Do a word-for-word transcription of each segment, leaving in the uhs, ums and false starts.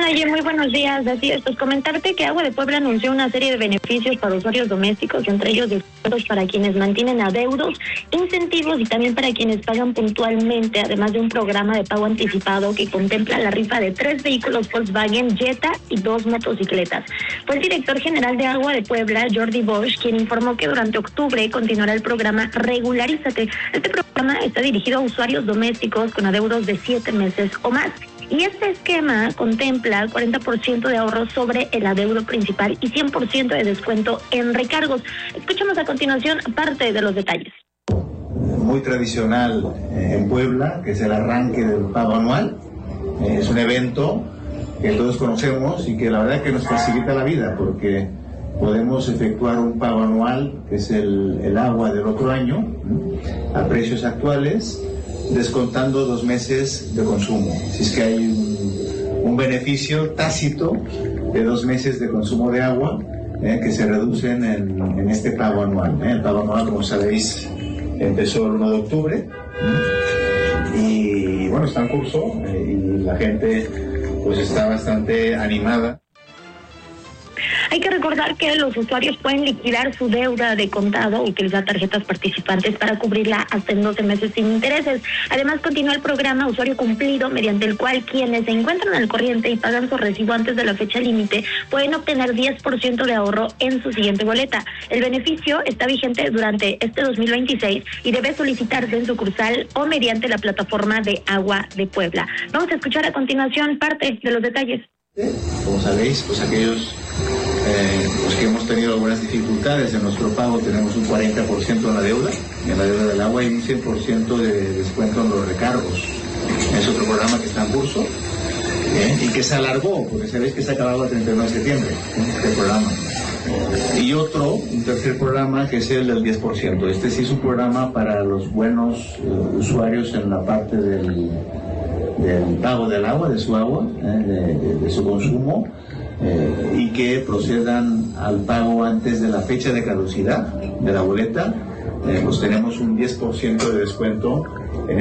Naye, muy buenos días. Así es, pues comentarte que Agua de Puebla anunció una serie de beneficios para usuarios domésticos, entre ellos descuentos para quienes mantienen adeudos, incentivos y también para quienes pagan puntualmente, además de un programa de pago anticipado que contempla la rifa de tres vehículos Volkswagen Jetta y dos motocicletas. Fue el director general de Agua de Puebla, Jordi Bosch, quien informó que durante octubre continuará el programa Regularízate. Este programa está dirigido a usuarios domésticos con adeudos de siete meses o más. Y este esquema contempla cuarenta por ciento de ahorro sobre el adeudo principal y cien por ciento de descuento en recargos. Escuchamos a continuación parte de los detalles. Muy tradicional eh, en Puebla, que es el arranque del pago anual. Eh, es un evento que todos conocemos y que la verdad que nos facilita la vida porque podemos efectuar un pago anual, que es el, el agua del otro año, ¿eh? a precios actuales, descontando dos meses de consumo. Si es que hay un, un beneficio tácito de dos meses de consumo de agua eh, que se reducen en, en este pago anual. Eh. El pago anual, como sabéis, empezó el uno de octubre eh, y bueno, está en curso eh, y la gente pues está bastante animada. Hay que recordar que los usuarios pueden liquidar su deuda de contado o utilizar tarjetas participantes para cubrirla hasta en doce meses sin intereses. Además, continúa el programa Usuario Cumplido, mediante el cual quienes se encuentran al corriente y pagan su recibo antes de la fecha límite pueden obtener diez por ciento de ahorro en su siguiente boleta. El beneficio está vigente durante este dos mil veintiséis y debe solicitarse en sucursal o mediante la plataforma de Agua de Puebla. Vamos a escuchar a continuación parte de los detalles. Como sabéis, pues aquellos eh, pues que hemos tenido algunas dificultades en nuestro pago, tenemos un cuarenta por ciento en la deuda, en la deuda del agua, y un cien por ciento de descuento en los recargos. Es otro programa que está en curso ¿eh? y que se alargó, porque sabéis que se acababa el treinta y uno de septiembre, ¿eh? este programa. Y otro, un tercer programa, que es el del diez por ciento. Este sí es un programa para los buenos eh, usuarios en la parte del... del pago del agua, de su agua, eh, de, de, de su consumo, eh, y que procedan al pago antes de la fecha de caducidad de la boleta, eh, pues tenemos un diez por ciento de descuento en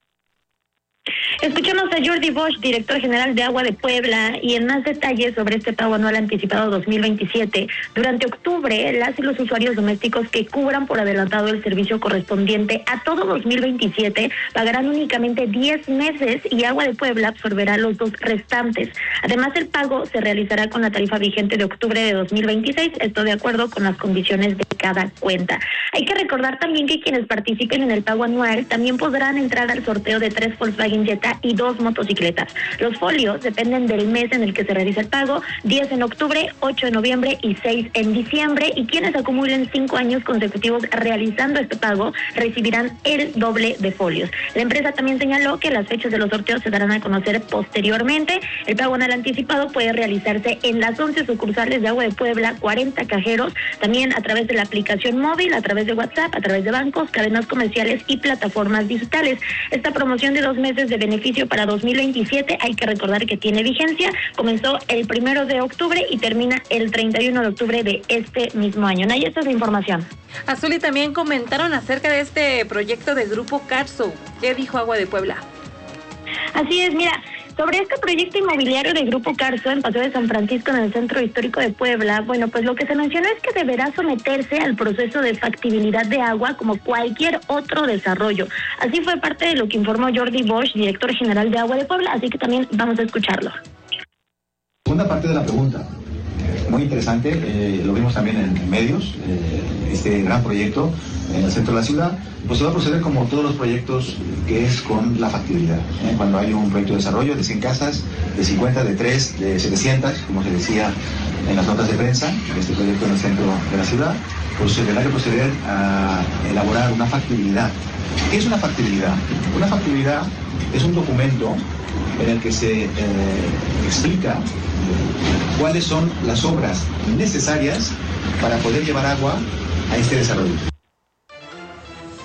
Escuchamos a Jordi Bosch, director general de Agua de Puebla, y en más detalles sobre este pago anual anticipado dos mil veintisiete. Durante octubre, las y los usuarios domésticos que cubran por adelantado el servicio correspondiente a todo dos mil veintisiete pagarán únicamente diez meses y Agua de Puebla absorberá los dos restantes. Además, el pago se realizará con la tarifa vigente de octubre de dos mil veintiséis, esto de acuerdo con las condiciones de cada cuenta. Hay que recordar también que quienes participen en el pago anual también podrán entrar al sorteo de tres Volkswagen Jetta y dos motocicletas. Los folios dependen del mes en el que se realiza el pago, diez en octubre, ocho en noviembre y seis en diciembre, y quienes acumulen cinco años consecutivos realizando este pago recibirán el doble de folios. La empresa también señaló que las fechas de los sorteos se darán a conocer posteriormente. El pago anual anticipado puede realizarse en las once sucursales de Agua de Puebla, cuarenta cajeros, también a través de la aplicación móvil, a través de WhatsApp, a través de bancos, cadenas comerciales y plataformas digitales. Esta promoción de dos meses de beneficio para dos mil veintisiete, hay que recordar que tiene vigencia, comenzó el primero de octubre y termina el treinta y uno de octubre de este mismo año. Naya, esta es la información. Azul, y también comentaron acerca de este proyecto de Grupo Carso. ¿Qué dijo Agua de Puebla? Así es, mira, sobre este proyecto inmobiliario de Grupo Carso en Paseo de San Francisco, en el Centro Histórico de Puebla, bueno, pues lo que se mencionó es que deberá someterse al proceso de factibilidad de agua como cualquier otro desarrollo. Así fue parte de lo que informó Jordi Bosch, director general de Agua de Puebla, así que también vamos a escucharlo. Segunda parte de la pregunta, muy interesante, eh, lo vimos también en medios, eh, este gran proyecto en el centro de la ciudad, pues se va a proceder como todos los proyectos, que es con la factibilidad. ¿eh? Cuando hay un proyecto de desarrollo de cien casas, de cincuenta, de tres, de setecientas, como se decía en las notas de prensa, este proyecto en el centro de la ciudad, pues se tendrá que proceder a elaborar una factibilidad. ¿Qué es una factibilidad? Una factibilidad es un documento en el que se eh, explica cuáles son las obras necesarias para poder llevar agua a este desarrollo.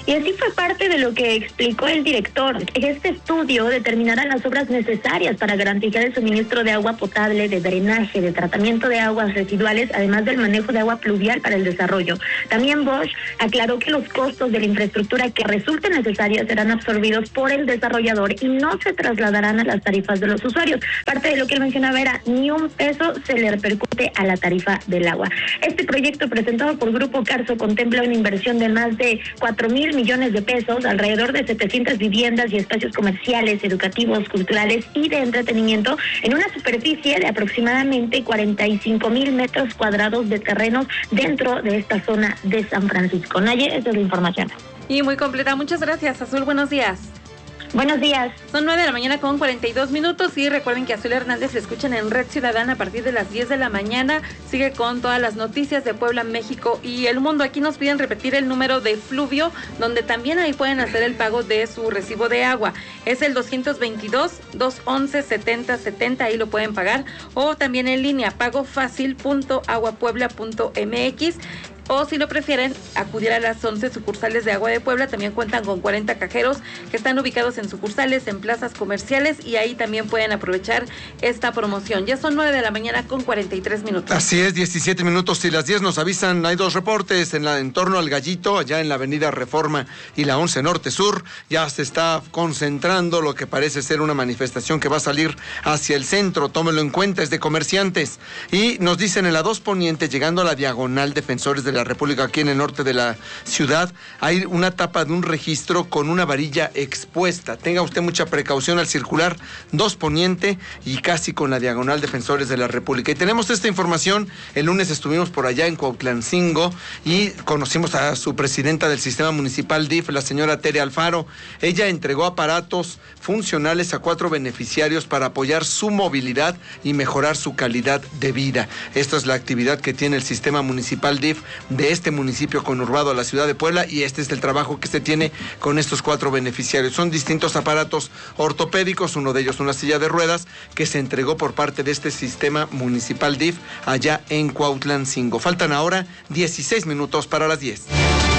Y así fue parte de lo que explicó el director. Este estudio determinará las obras necesarias para garantizar el suministro de agua potable, de drenaje, de tratamiento de aguas residuales, además del manejo de agua pluvial para el desarrollo. También Bosch aclaró que los costos de la infraestructura que resulten necesarias serán absorbidos por el desarrollador y no se trasladarán a las tarifas de los usuarios. Parte de lo que él mencionaba era ni un peso se le repercute a la tarifa del agua. Este proyecto presentado por Grupo Carso contempla una inversión de más de cuatro mil millones de pesos, alrededor de setecientas viviendas y espacios comerciales, educativos, culturales y de entretenimiento en una superficie de aproximadamente cuarenta y cinco mil metros cuadrados de terrenos dentro de esta zona de San Francisco. Naye, esa es la información. Y muy completa. Muchas gracias, Azul. Buenos días. Buenos días. Son nueve de la mañana con cuarenta y dos minutos y recuerden que a Azul Hernández le escuchan en Red Ciudadana a partir de las diez de la mañana. Sigue con todas las noticias de Puebla, México y el mundo. Aquí nos piden repetir el número de Fluvio, donde también ahí pueden hacer el pago de su recibo de agua. Es el doscientos veintidós, doscientos once, setenta setenta, ahí lo pueden pagar. O también en línea, pagofacil punto aguapuebla punto m x. O si lo prefieren, acudir a las once sucursales de Agua de Puebla. También cuentan con cuarenta cajeros que están ubicados en sucursales, en plazas comerciales y ahí también pueden aprovechar esta promoción. Ya son nueve de la mañana con cuarenta y tres minutos. Así es, diecisiete minutos y las diez nos avisan. Hay dos reportes en, la, en torno al Gallito, allá en la avenida Reforma y la once Norte Sur. Ya se está concentrando lo que parece ser una manifestación que va a salir hacia el centro. Tómelo en cuenta, es de comerciantes. Y nos dicen en la dos Poniente, llegando a la diagonal Defensores de la República, aquí en el norte de la ciudad, hay una tapa de un registro con una varilla expuesta. Tenga usted mucha precaución al circular dos Poniente y casi con la diagonal Defensores de la República. Y tenemos esta información, el lunes estuvimos por allá en Cuautlancingo y conocimos a su presidenta del sistema municipal D I F, la señora Tere Alfaro. Ella entregó aparatos funcionales a cuatro beneficiarios para apoyar su movilidad y mejorar su calidad de vida. Esta es la actividad que tiene el sistema municipal D I F de este municipio conurbado a la ciudad de Puebla y este es el trabajo que se tiene con estos cuatro beneficiarios. Son distintos aparatos ortopédicos, uno de ellos una silla de ruedas que se entregó por parte de este sistema municipal D I F allá en Cuautlancingo. Faltan ahora dieciséis minutos para las diez.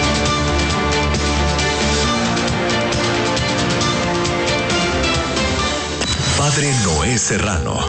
Padre Noé Serrano.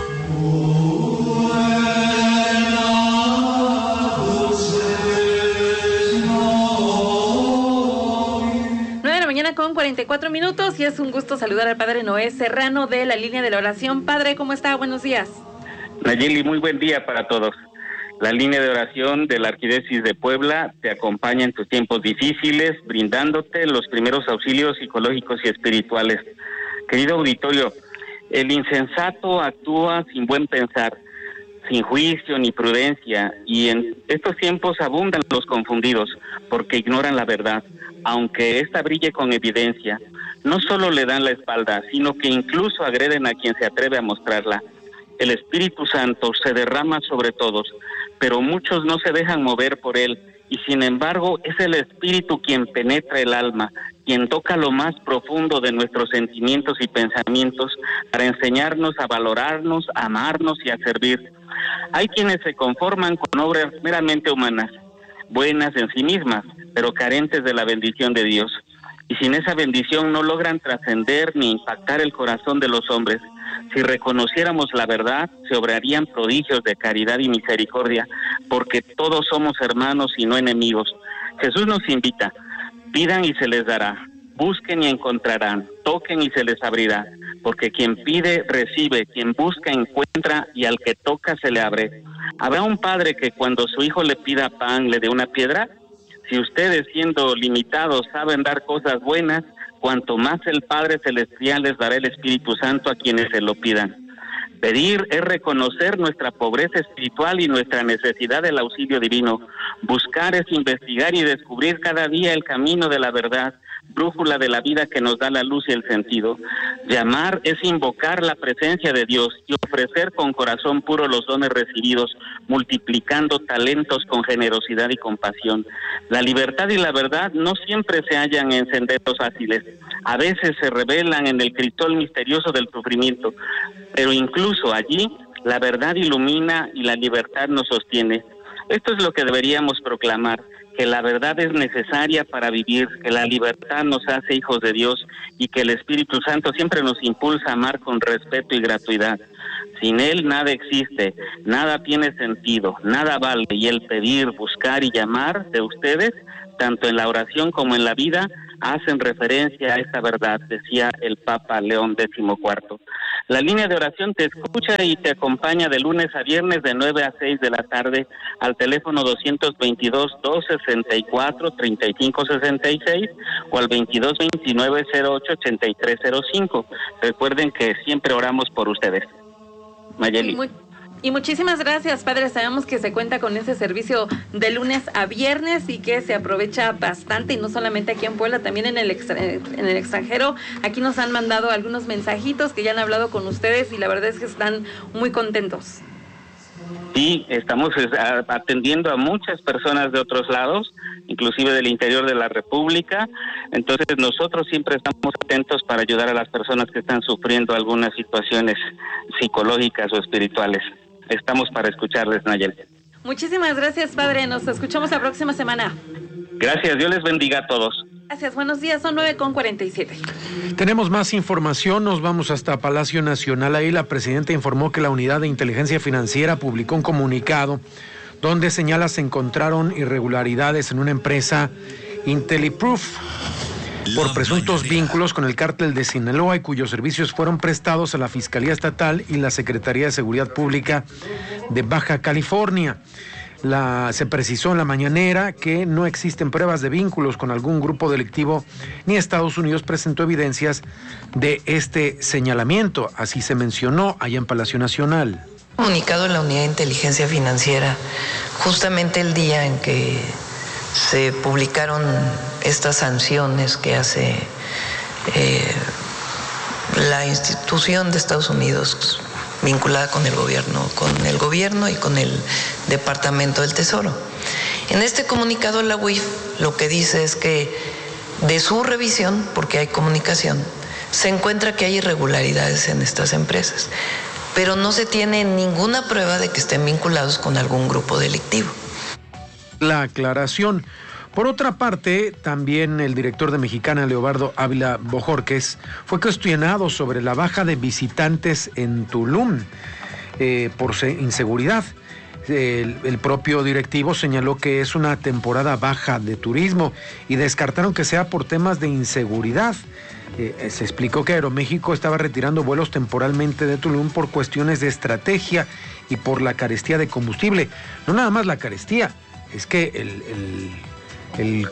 Con cuarenta y cuatro minutos y es un gusto saludar al Padre Noé Serrano de la Línea de la Oración. Padre, ¿cómo está? Buenos días. Nayeli, muy buen día para todos. La Línea de Oración de la Arquidiócesis de Puebla te acompaña en tus tiempos difíciles, brindándote los primeros auxilios psicológicos y espirituales. Querido auditorio, el insensato actúa sin buen pensar, sin juicio ni prudencia, y en estos tiempos abundan los confundidos porque ignoran la verdad. Aunque ésta brille con evidencia, no solo le dan la espalda, sino que incluso agreden a quien se atreve a mostrarla. El Espíritu Santo se derrama sobre todos, pero muchos no se dejan mover por él, y sin embargo es el Espíritu quien penetra el alma, quien toca lo más profundo de nuestros sentimientos y pensamientos para enseñarnos a valorarnos, a amarnos y a servir. Hay quienes se conforman con obras meramente humanas, buenas en sí mismas, pero carentes de la bendición de Dios. Y sin esa bendición no logran trascender ni impactar el corazón de los hombres. Si reconociéramos la verdad, se obrarían prodigios de caridad y misericordia, porque todos somos hermanos y no enemigos. Jesús nos invita, pidan y se les dará, busquen y encontrarán, toquen y se les abrirá, porque quien pide, recibe, quien busca, encuentra, y al que toca se le abre. ¿Habrá un padre que cuando su hijo le pida pan le dé una piedra? Si ustedes, siendo limitados, saben dar cosas buenas, cuanto más el Padre Celestial les dará el Espíritu Santo a quienes se lo pidan. Pedir es reconocer nuestra pobreza espiritual y nuestra necesidad del auxilio divino. Buscar es investigar y descubrir cada día el camino de la verdad, brújula de la vida que nos da la luz y el sentido. Llamar es invocar la presencia de Dios y ofrecer con corazón puro los dones recibidos, multiplicando talentos con generosidad y compasión. La libertad y la verdad no siempre se hallan en senderos fáciles. A veces se revelan en el crisol misterioso del sufrimiento, pero incluso allí la verdad ilumina y la libertad nos sostiene. Esto es lo que deberíamos proclamar, que la verdad es necesaria para vivir, que la libertad nos hace hijos de Dios y que el Espíritu Santo siempre nos impulsa a amar con respeto y gratuidad. Sin Él nada existe, nada tiene sentido, nada vale, y el pedir, buscar y llamar de ustedes, tanto en la oración como en la vida, hacen referencia a esta verdad, decía el Papa León decimocuarto. La línea de oración te escucha y te acompaña de lunes a viernes de nueve a seis de la tarde al teléfono doscientos veintidós, doscientos sesenta y cuatro, treinta y cinco sesenta y seis o al veintidós veintinueve, cero ocho, ochenta y tres cero cinco. Recuerden que siempre oramos por ustedes. Mayeli. Muy, y muchísimas gracias, padre. Sabemos que se cuenta con ese servicio de lunes a viernes y que se aprovecha bastante, y no solamente aquí en Puebla, también en el, extra, en el extranjero. Aquí nos han mandado algunos mensajitos que ya han hablado con ustedes y la verdad es que están muy contentos. Sí, estamos atendiendo a muchas personas de otros lados, inclusive del interior de la República. Entonces nosotros siempre estamos atentos para ayudar a las personas que están sufriendo algunas situaciones psicológicas o espirituales. Estamos para escucharles, Nayel. Muchísimas gracias, padre. Nos escuchamos la próxima semana. Gracias, Dios les bendiga a todos. Gracias, buenos días, son nueve con cuarenta y siete. Tenemos más información, nos vamos hasta Palacio Nacional. Ahí la presidenta informó que la Unidad de Inteligencia Financiera publicó un comunicado donde señala se encontraron irregularidades en una empresa IntelliProof por presuntos vínculos con el cártel de Sinaloa y cuyos servicios fueron prestados a la Fiscalía Estatal y la Secretaría de Seguridad Pública de Baja California. La, se precisó en la mañanera que no existen pruebas de vínculos con algún grupo delictivo, ni Estados Unidos presentó evidencias de este señalamiento. Así se mencionó allá en Palacio Nacional. Comunicado en la Unidad de Inteligencia Financiera, justamente el día en que se publicaron estas sanciones que hace eh, la institución de Estados Unidos vinculada con el gobierno, con el gobierno y con el Departamento del Tesoro. En este comunicado la U I F lo que dice es que de su revisión, porque hay comunicación, se encuentra que hay irregularidades en estas empresas, pero no se tiene ninguna prueba de que estén vinculados con algún grupo delictivo. La aclaración. Por otra parte, también el director de Mexicana, Leobardo Ávila Bojorquez, fue cuestionado sobre la baja de visitantes en Tulum eh, por inseguridad. El, el propio directivo señaló que es una temporada baja de turismo y descartaron que sea por temas de inseguridad. Eh, se explicó que Aeroméxico estaba retirando vuelos temporalmente de Tulum por cuestiones de estrategia y por la carestía de combustible. No nada más la carestía, es que el... el El,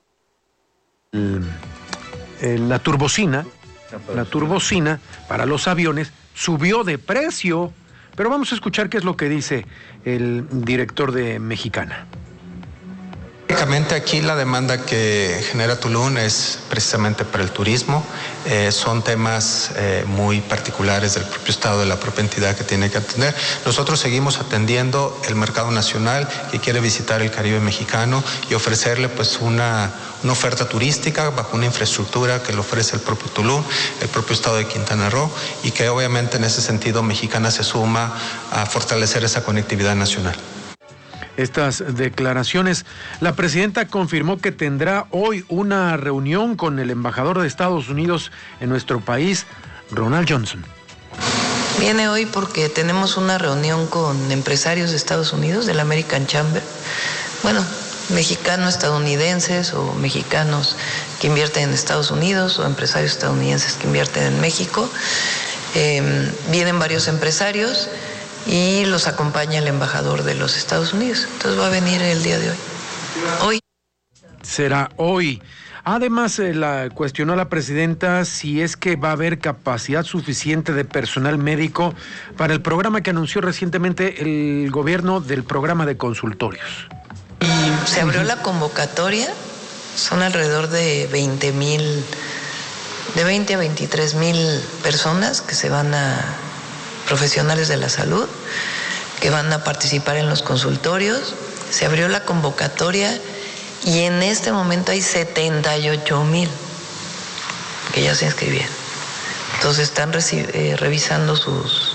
el, el, la turbocina, la turbocina para los aviones subió de precio. Pero vamos a escuchar qué es lo que dice el director de Mexicana. Básicamente aquí la demanda que genera Tulum es precisamente para el turismo. Eh, son temas eh, muy particulares del propio estado, de la propia entidad que tiene que atender. Nosotros seguimos atendiendo el mercado nacional que quiere visitar el Caribe mexicano y ofrecerle pues una, una oferta turística bajo una infraestructura que le ofrece el propio Tulum, el propio estado de Quintana Roo, y que obviamente en ese sentido Mexicana se suma a fortalecer esa conectividad nacional. Estas declaraciones. La presidenta confirmó que tendrá hoy una reunión con el embajador de Estados Unidos en nuestro país, Ronald Johnson. Viene hoy porque tenemos una reunión con empresarios de Estados Unidos, del American Chamber. Bueno, mexicanos estadounidenses o mexicanos que invierten en Estados Unidos o empresarios estadounidenses que invierten en México. Eh, vienen varios empresarios y los acompaña el embajador de los Estados Unidos. Entonces va a venir el día de hoy. Hoy. Será hoy. Además, eh, la cuestionó la presidenta si es que va a haber capacidad suficiente de personal médico para el programa que anunció recientemente el gobierno del programa de consultorios. Y se abrió la convocatoria, son alrededor de veinte mil, de veinte a veintitrés mil personas que se van a, profesionales de la salud, que van a participar en los consultorios. Se abrió la convocatoria y en este momento hay setenta y ocho mil que ya se inscribieron. Entonces están eh, revisando sus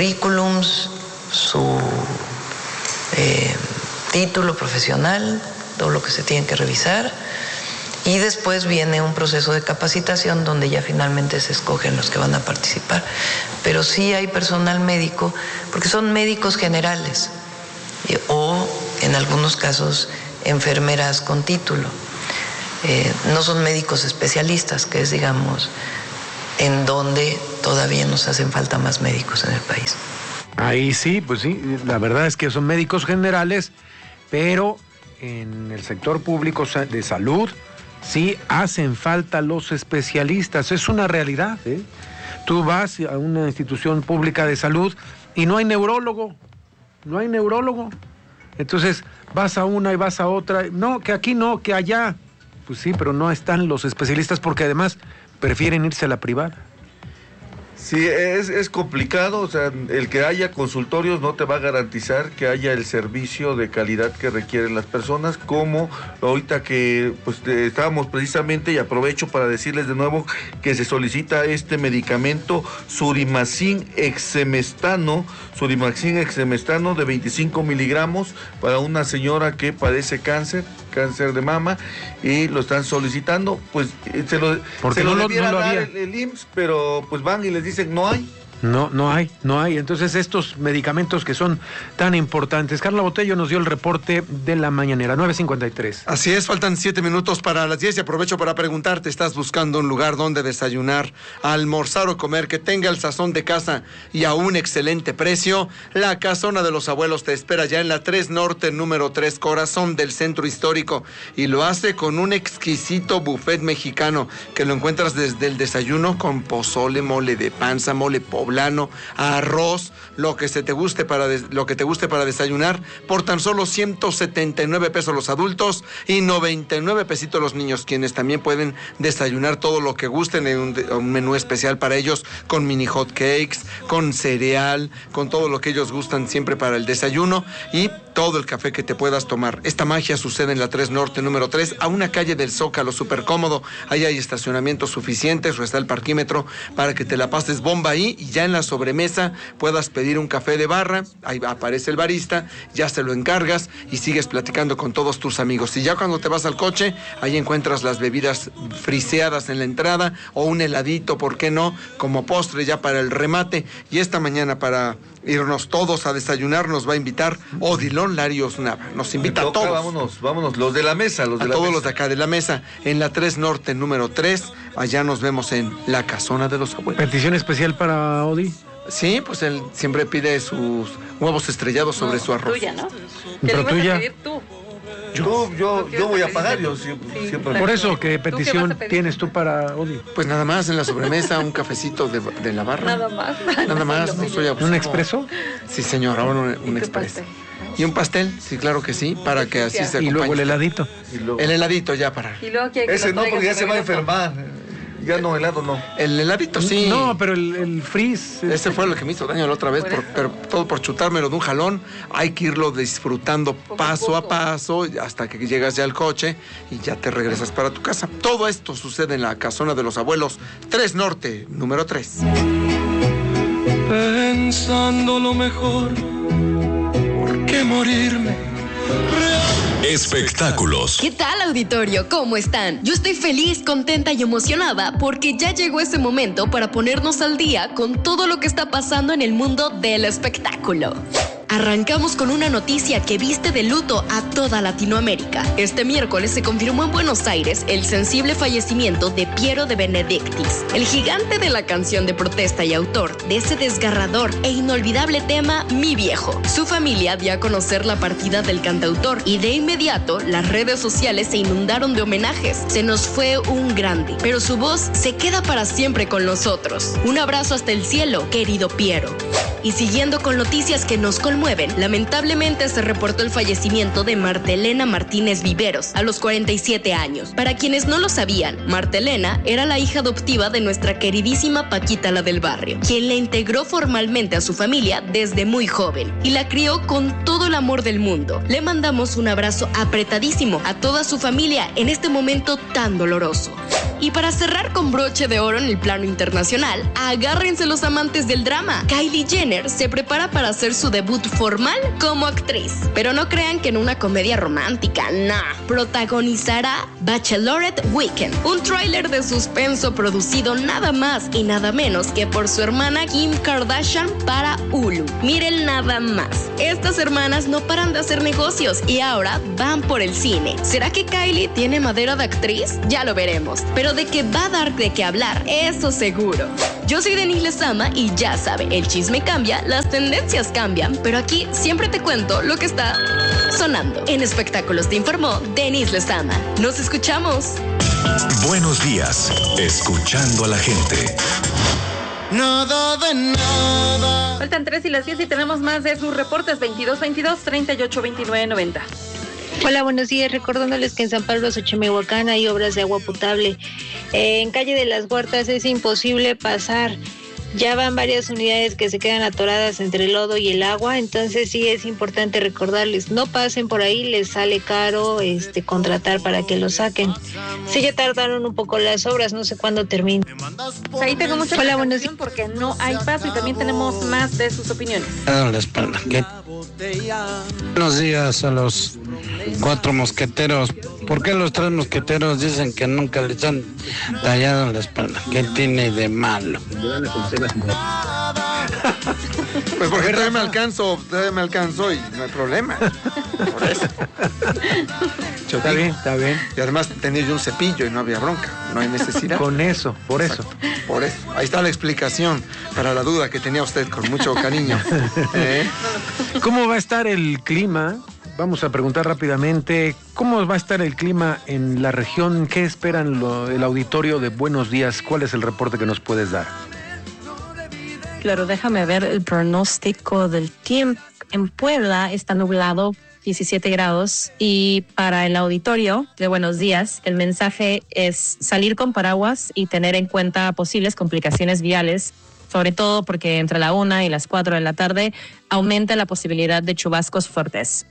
currículums, su eh, título profesional, todo lo que se tiene que revisar. Y después viene un proceso de capacitación donde ya finalmente se escogen los que van a participar. Pero sí hay personal médico, porque son médicos generales eh, o en algunos casos enfermeras con título. Eh, no son médicos especialistas, que es, digamos, en donde todavía nos hacen falta más médicos en el país. Ahí sí, pues sí, la verdad es que son médicos generales, pero en el sector público de salud sí hacen falta los especialistas, es una realidad, ¿eh? Tú vas a una institución pública de salud y no hay neurólogo, no hay neurólogo. Entonces vas a una y vas a otra, no, que aquí no, que allá. Pues sí, pero no están los especialistas porque además prefieren irse a la privada. Sí, es, es complicado, o sea, el que haya consultorios no te va a garantizar que haya el servicio de calidad que requieren las personas, como ahorita que pues estábamos precisamente, y aprovecho para decirles de nuevo que se solicita este medicamento Surimacin exemestano, Surimacin exemestano de veinticinco miligramos para una señora que padece cáncer, cáncer de mama, y lo están solicitando, pues se lo, se lo no debiera lo, no lo dar había. el, el I M S S, pero pues van y les dicen no hay. No, no hay, no hay. Entonces estos medicamentos que son tan importantes. Carla Botello nos dio el reporte de la mañanera, nueve cincuenta y tres. Así es, faltan siete minutos para las diez y aprovecho para preguntarte, ¿estás buscando un lugar donde desayunar, almorzar o comer que tenga el sazón de casa y a un excelente precio? La Casona de los Abuelos te espera ya en la tres Norte, número tres, corazón del centro histórico, y lo hace con un exquisito buffet mexicano que lo encuentras desde el desayuno con pozole, mole de panza, mole poblano, arroz, lo que se te guste para des, lo que te guste para desayunar, por tan solo ciento setenta y nueve pesos los adultos y noventa y nueve pesitos los niños, quienes también pueden desayunar todo lo que gusten en un, un menú especial para ellos, con mini hot cakes, con cereal, con todo lo que ellos gustan siempre para el desayuno, y todo el café que te puedas tomar. Esta magia sucede en la tres Norte, número tres, a una calle del Zócalo, súper cómodo. Ahí hay estacionamientos suficientes, o está el parquímetro para que te la pases bomba ahí, y ya en la sobremesa puedas pedir un café de barra, ahí aparece el barista, ya se lo encargas y sigues platicando con todos tus amigos. Y ya cuando te vas al coche, ahí encuentras las bebidas friseadas en la entrada, o un heladito, ¿por qué no?, como postre ya para el remate. Y esta mañana, para irnos todos a desayunar, nos va a invitar Odilon Larios Nava. Nos invita a todos. Vámonos, vámonos, los de la mesa, los de a la todos mesa. los de acá de la mesa, en la tres Norte, número tres. Allá nos vemos en la Casona de los Abuelos. ¿Petición especial para Odi? Sí, pues él siempre pide sus huevos estrellados sobre No, su arroz. Tuya, ¿no? Pero ¿Qué le ibas tuya. a pedir tú? Yo, yo, yo voy a pagar, yo Sí. siempre, siempre. Por eso, ¿qué ¿Tú qué petición vas a pedir? tienes tú para Odi? Pues nada más, en la sobremesa, un cafecito de, de la barra. Nada más. Nada más, no soy abusivo. ¿Un expreso? Sí, señor, ahora un, un tu expreso. pastel? Y un pastel, sí, claro que sí, para que así se acompañe. Y luego el heladito. Y luego- El heladito ya para. Y luego quiere que Ese lo no, porque ya traigas se va a de regreso. enfermar. Ya no, helado no. El heladito sí. No, pero el, el frizz. Ese fue lo que me hizo daño la otra vez, Por por- eso. pero todo por chutármelo de un jalón. Hay que irlo disfrutando Poco a paso a poco. paso hasta que llegas ya al coche y ya te regresas para tu casa. Todo esto sucede en la Casona de los Abuelos, tres Norte, número tres. Pensando lo mejor, ¿por qué morirme? Espectáculos. ¿Qué tal, auditorio? ¿Cómo están? Yo estoy feliz, contenta y emocionada porque ya llegó ese momento para ponernos al día con todo lo que está pasando en el mundo del espectáculo. Arrancamos con una noticia que viste de luto a toda Latinoamérica. Este miércoles se confirmó en Buenos Aires el sensible fallecimiento de Piero de Benedictis, el gigante de la canción de protesta y autor de ese desgarrador e inolvidable tema Mi Viejo. Su familia dio a conocer la partida del cantautor y de inmediato las redes sociales se inundaron de homenajes. Se nos fue un grande, pero su voz se queda para siempre con nosotros. Un abrazo hasta el cielo, querido Piero. Y siguiendo con noticias que nos conmueven, lamentablemente se reportó el fallecimiento de Martelena Martínez Viveros a los cuarenta y siete años. Para quienes no lo sabían, Martelena era la hija adoptiva de nuestra queridísima Paquita la del barrio, quien la integró formalmente a su familia desde muy joven y la crió con todo el amor del mundo. Le mandamos un abrazo apretadísimo a toda su familia en este momento tan doloroso. Y para cerrar con broche de oro en el plano internacional, agárrense los amantes del drama. Kylie Jenner se prepara para hacer su debut formal como actriz. Pero no crean que en una comedia romántica, nah. Protagonizará Bachelorette Weekend, un tráiler de suspenso producido nada más y nada menos que por su hermana Kim Kardashian para Hulu. Miren nada más, estas hermanas no paran de hacer negocios y ahora van por el cine. ¿Será que Kylie tiene madera de actriz? Ya lo veremos, pero de que va a dar de qué hablar, eso seguro. Yo soy Denise Lezama y ya sabe, el chisme cambia, las tendencias cambian, pero aquí siempre te cuento lo que está sonando. En Espectáculos te informó Denise Lezama. Nos escuchamos. Buenos días, escuchando a la gente. Nada de nada. Faltan tres y las diez y tenemos más de sus reportes. Veintidós veintidós, treinta y ocho veintinueve noventa. Hola, buenos días. Recordándoles que en San Pablo, Xochimehuacán hay obras de agua potable. Eh, en Calle de las Huertas es imposible pasar. Ya van varias unidades que se quedan atoradas entre el lodo y el agua, entonces sí es importante recordarles, no pasen por ahí, les sale caro este contratar para que lo saquen. Sí, ya tardaron un poco las obras, no sé cuándo terminen. Ahí tengo mucha Hola, buenos días. Porque no hay paso y también tenemos más de sus opiniones. La espalda. ¿Qué? Buenos días a los cuatro mosqueteros. ¿Por qué los tres mosqueteros dicen que nunca les han tallado la espalda? ¿Qué tiene de malo? Pues porque todavía me alcanzo, todavía me alcanzo y no hay problema. Por eso. Está bien, está bien. Y además tenía yo un cepillo y no había bronca, no hay necesidad. Con eso, por eso. Exacto, por eso. Ahí está la explicación para la duda que tenía usted con mucho cariño. ¿Eh? ¿Cómo va a estar el clima? Vamos a preguntar rápidamente, ¿cómo va a estar el clima en la región? ¿Qué esperan lo, el auditorio de Buenos Días? ¿Cuál es el reporte que nos puedes dar? Claro, déjame ver el pronóstico del tiempo. En Puebla está nublado, diecisiete grados, y para el auditorio de Buenos Días, el mensaje es salir con paraguas y tener en cuenta posibles complicaciones viales, sobre todo porque entre la una y las cuatro de la tarde aumenta la posibilidad de chubascos fuertes.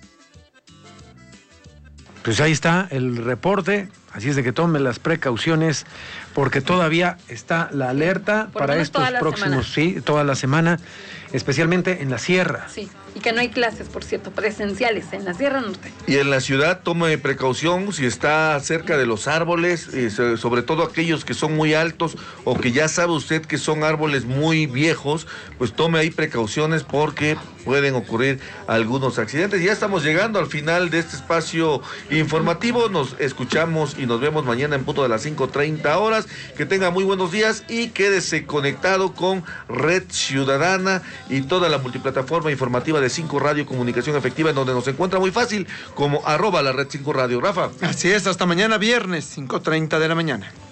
Pues ahí está el reporte, así es de que tomen las precauciones porque todavía está la alerta Por para estos próximos, semana. sí, toda la semana, especialmente en la sierra. Sí, y que no hay clases, por cierto, presenciales en la Sierra Norte. Y en la ciudad tome precaución si está cerca de los árboles, eh, sobre todo aquellos que son muy altos o que ya sabe usted que son árboles muy viejos, pues tome ahí precauciones porque pueden ocurrir algunos accidentes. Ya estamos llegando al final de este espacio informativo, nos escuchamos y nos vemos mañana en punto de las cinco treinta horas. Que tenga muy buenos días y quédese conectado con Red Ciudadana y toda la multiplataforma informativa de cinco Radio Comunicación Efectiva, en donde nos encuentra muy fácil como arroba la Red cinco Radio. Rafa. Así es, hasta mañana viernes, cinco treinta de la mañana.